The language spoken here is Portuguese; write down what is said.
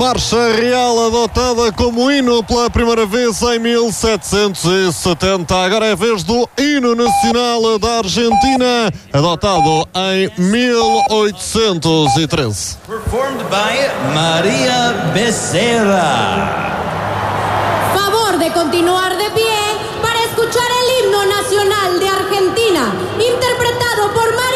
Marcha Real adotada como hino pela primeira vez em 1770. Agora é a vez do hino nacional da Argentina, adotado em 1813. Performed by Maria Becerra. Favor de continuar de pie para escuchar el himno nacional de Argentina, interpretado por María